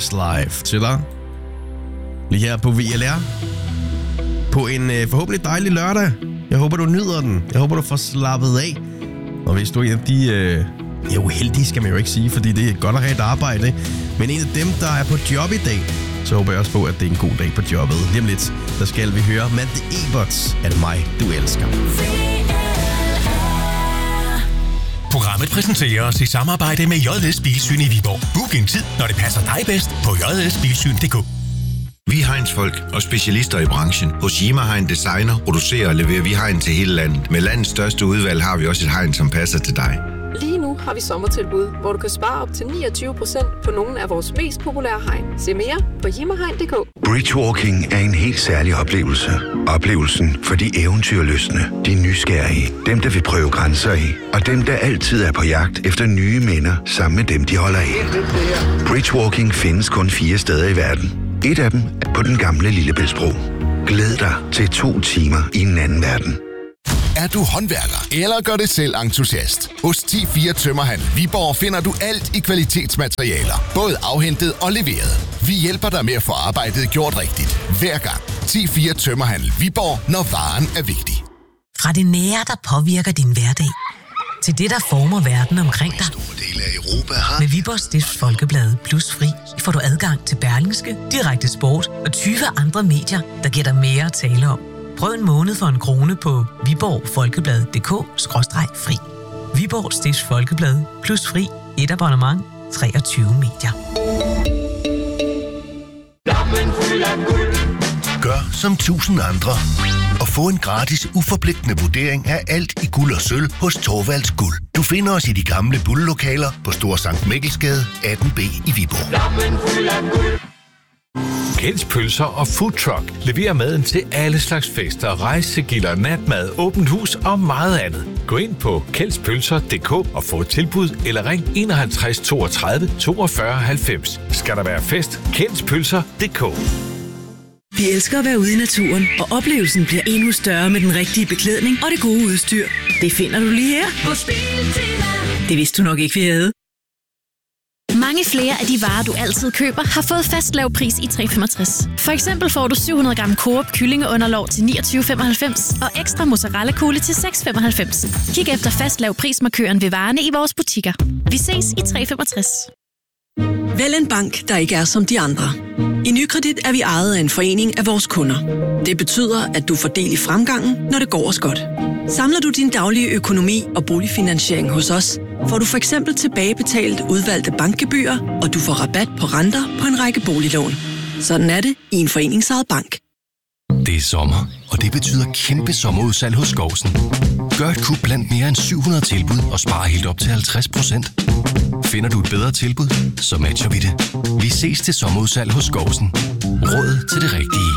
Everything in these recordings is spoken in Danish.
Westlife til dig. Lige her på VLR. På en forhåbentlig dejlig lørdag. Jeg håber, du nyder den. Jeg håber, du får slappet af. Og hvis du er en af de uheldige, skal man jo ikke sige, fordi det er godt at have et arbejde. Men en af dem, der er på job i dag, så håber jeg også på, at det er en god dag på jobbet. Lige om lidt, der skal vi høre Malte Eberts Er det mig, du elsker. Programmet præsenteres i samarbejde med JS Bilsyn i Viborg. Book en tid, når det passer dig bedst på jsbilsyn.dk. Vi er Heinz-folk og specialister i branchen. Hos Yima Hein designer, producerer og leverer vi hegn til hele landet. Med landets største udvalg har vi også et hegn, som passer til dig. Lige nu har vi sommertilbud, hvor du kan spare op til 29% på nogle af vores mest populære hegn. Se mere på yimahegn.dk. Bridgewalking er en helt særlig oplevelse. Oplevelsen for de eventyrlystne, de nysgerrige, dem der vil prøve grænser af, og dem der altid er på jagt efter nye minder sammen med dem, de holder af. Bridgewalking findes kun 4 steder i verden. Et af dem er på den gamle Lillebæltsbro. Glæd dig til 2 timer i en anden verden. Er du håndværker eller gør det selv entusiast? Hos 10-4 Tømmerhandel Viborg finder du alt i kvalitetsmaterialer, både afhentet og leveret. Vi hjælper dig med at få arbejdet gjort rigtigt. Hver gang. 10-4 Tømmerhandel Viborg, når varen er vigtig. Fra det nære, der påvirker din hverdag, til det, der former verden omkring dig. Med Viborgs Stifts Folkeblad Plus Fri får du adgang til Berlingske, Direkte Sport og 20 andre medier, der giver dig mere at tale om. Prøv en måned for 1 krone på viborgfolkeblad.dk/fri. Viborg Stifts Folkeblad Plus Fri. Et abonnement. 23 medier. Gør som 1000 andre og få en gratis, uforpligtende vurdering af alt i guld og sølv hos Thorvalds Guld. Du finder os i de gamle Bull-lokaler på Stor Sankt Mikkelsgade 18B i Viborg. Kjelds Pølser og Food Truck leverer maden til alle slags fester, rejsegilder, natmad, åbent hus og meget andet. Gå ind på kjeldspølser.dk og få et tilbud eller ring 51 32 42 90. Skal der være fest? Kjeldspølser.dk. Vi elsker at være ude i naturen, og oplevelsen bliver endnu større med den rigtige beklædning og det gode udstyr. Det finder du lige her på Biltema. Det vidste du nok ikke, vi havde. Mange flere af de varer, du altid køber, har fået fast lav pris i 365. For eksempel får du 700 gram Coop kyllingeunderlov til 29,95 og ekstra mozzarella-kugle til 6,95. Kig efter fast lav prismarkøren ved varerne i vores butikker. Vi ses i 365. Vælg en bank, der ikke er som de andre. I Nykredit er vi ejet af en forening af vores kunder. Det betyder, at du får del i fremgangen, når det går os godt. Samler du din daglige økonomi og boligfinansiering hos os, får du for eksempel tilbagebetalt udvalgte bankgebyrer, og du får rabat på renter på en række boliglån. Sådan er det i en foreningsejet bank. Det er sommer, og det betyder kæmpe sommerudsalg hos Skovsen. Gør et kup blandt mere end 700 tilbud og spare helt op til 50%. Finder du et bedre tilbud, så matcher vi det. Vi ses til sommerudsalg hos Skovsen. Råd til det rigtige.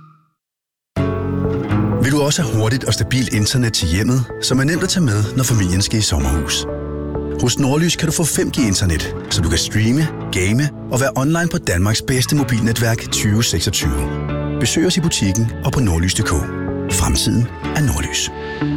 Vil du også have hurtigt og stabilt internet til hjemmet, som er nemt at tage med, når familien skal i sommerhus? Hos Nordlys kan du få 5G-internet, så du kan streame, game og være online på Danmarks bedste mobilnetværk 2026. Besøg os i butikken og på nordlys.dk. Fremtiden er Nordlys.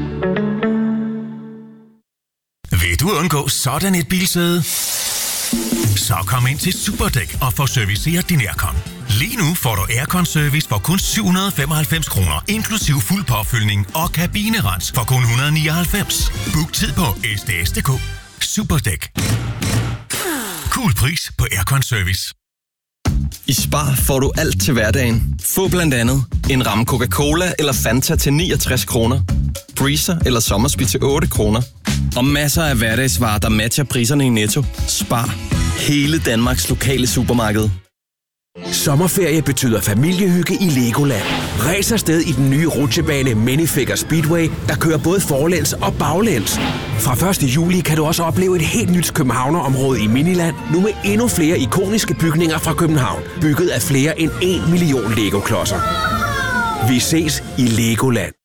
Vil du undgå sådan et bilsæde? Så kom ind til Superdæk og få serviceret din aircon. Lige nu får du aircon-service for kun 795 kroner, inklusiv fuld påfyldning og kabinerens for kun 199. Book tid på sds.dk. Superdæk. Cool pris på aircon-service. I Spar får du alt til hverdagen. Få blandt andet en ramme Coca-Cola eller Fanta til 69 kroner. Breezer eller Sommersby til 8 kroner. Og masser af hverdagsvarer, der matcher priserne i Netto. Spar. Hele Danmarks lokale supermarked. Sommerferie betyder familiehygge i Legoland. Ræs afsted i den nye rutsjebane Minifigure Speedway, der kører både forlæns og baglæns. Fra 1. juli kan du også opleve et helt nyt københavnerområde i Miniland, nu med endnu flere ikoniske bygninger fra København, bygget af flere end 1 million Lego-klodser. Vi ses i Legoland.